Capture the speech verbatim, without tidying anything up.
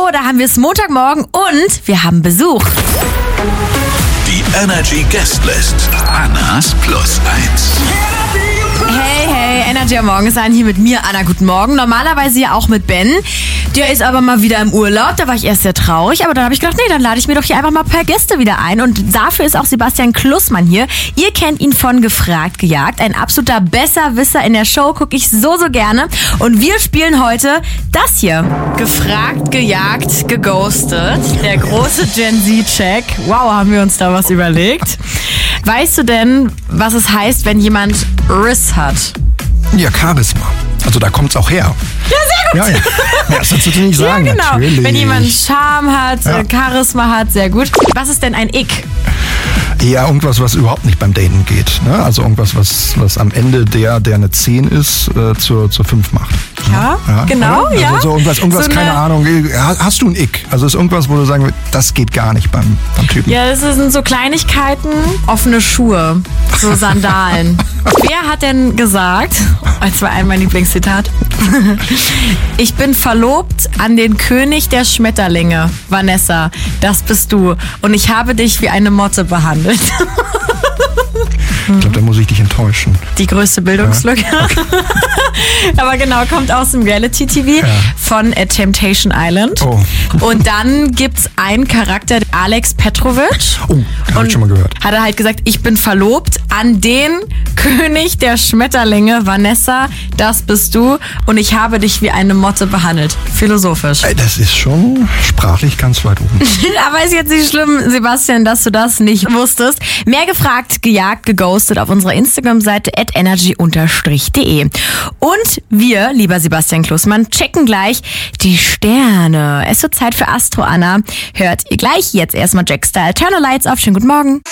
da haben wir es Montagmorgen und wir haben Besuch. Die Energy Guestlist. Annas Plus eins. Hey, hey, Energy am Morgen ist ein hier mit mir, Anna, guten Morgen. Normalerweise ja auch mit Ben. Der ist aber mal wieder im Urlaub, da war ich erst sehr traurig, aber dann habe ich gedacht, nee, dann lade ich mir doch hier einfach mal ein paar Gäste wieder ein und dafür ist auch Sebastian Klussmann hier. Ihr kennt ihn von Gefragt, Gejagt, ein absoluter Besserwisser in der Show, gucke ich so, so gerne und wir spielen heute das hier. Gefragt, Gejagt, Geghostet, der große Gen Z-Check. Wow, haben wir uns da was überlegt. Weißt du denn, was es heißt, wenn jemand Riss hat? Ja, Charisma. Also da kommt's auch her. Ja, sehr gut. Ja, ja. Ja, das sollst du nicht sagen, ja, genau. natürlich. Wenn jemand Charme hat, Ja. Charisma hat, sehr gut. Was ist denn ein Ick? Ja, irgendwas, was überhaupt nicht beim Daten geht. Ne? Also irgendwas, was, was am Ende der, der eine zehn ist, äh, zur, zur fünf macht. Ja, genau, oder? ja. Also so irgendwas, irgendwas So eine- keine Ahnung. Hast du ein Ick? Also ist irgendwas, wo du sagen würdest, das geht gar nicht beim, beim Typen. Ja, das sind so Kleinigkeiten. Offene Schuhe, so Sandalen. Wer hat denn gesagt, das war ein mein Lieblingszitat, ich bin verlobt an den König der Schmetterlinge, Vanessa, das bist du. Und ich habe dich wie eine Motte behandelt. Ich glaube, da muss ich dich enttäuschen. Die größte Bildungslücke. Aber genau, kommt aus dem Reality-T V Ja. von äh, Temptation Island. Oh. Und dann gibt's einen Charakter, Alex Petrovic. Oh, den hab ich schon mal gehört. Hat er halt gesagt, ich bin verlobt an den König der Schmetterlinge, Vanessa, das bist du. Und ich habe dich wie eine Motte behandelt. Philosophisch. Ey, das ist schon sprachlich ganz weit oben. Aber ist jetzt nicht schlimm, Sebastian, dass du das nicht wusstest. Mehr gefragt, gejagt, geghostet auf unserer Instagram-Seite at energy unterstrich de. Und wir, lieber Sebastian Klussmann, checken gleich die Sterne. Es wird Zeit für Astro Anna. Hört ihr gleich jetzt erstmal Jack Style. Turn the Lights auf. Schönen guten Morgen.